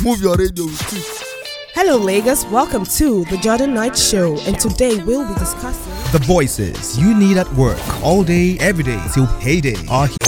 Move your radio with it. Hello, Lagos. Welcome to the Jordan Knight Show, and today we'll be discussing the voices you need at work all day, every day till payday are